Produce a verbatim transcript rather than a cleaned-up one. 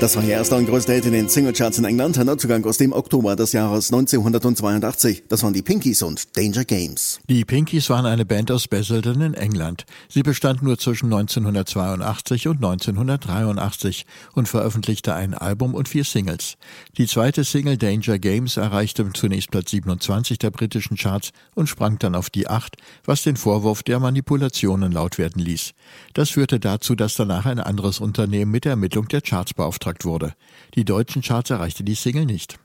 Das war ihr erster und größter Hit in den Singlecharts in England, ein Neuzugang aus dem Oktober des Jahres neunzehnhundertzweiundachtzig. Das waren die Pinkies und Danger Games. Die Pinkies waren eine Band aus Basildon in England. Sie bestand nur zwischen neunzehnhundertzweiundachtzig und neunzehnhundertdreiundachtzig und veröffentlichte ein Album und vier Singles. Die zweite Single Danger Games erreichte zunächst Platz siebenundzwanzig der britischen Charts und sprang dann auf die acht, was den Vorwurf der Manipulationen laut werden ließ. Das führte dazu, dass danach ein anderes Unternehmen mit der Ermittlung der Charts beauftragt wurde. Die deutschen Charts erreichte die Single nicht.